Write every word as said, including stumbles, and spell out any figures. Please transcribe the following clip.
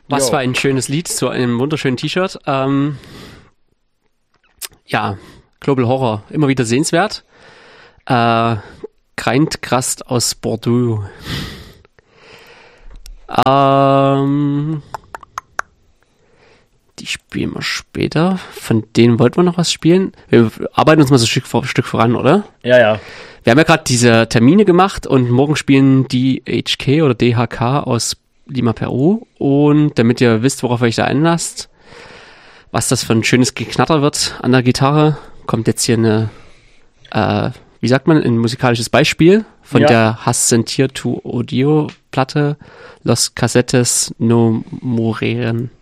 Was Jo. für ein schönes Lied zu einem wunderschönen T-Shirt. Ähm, ja, Global Horror, immer wieder sehenswert. Äh, Greintgrast aus Bordeaux. Ähm, die spielen wir später. Von denen wollten wir noch was spielen. Wir arbeiten uns mal so ein Stück, vor, Stück voran, oder? Ja, ja. Wir haben ja gerade diese Termine gemacht und morgen spielen die H K oder D H K aus Lima, Peru. Und damit ihr wisst, worauf ihr euch da einlasst, was das für ein schönes Geknatter wird an der Gitarre, kommt jetzt hier eine, äh, wie sagt man, ein musikalisches Beispiel von Ja. der Hassentir tu Audio Platte Los Casetes no Morieren.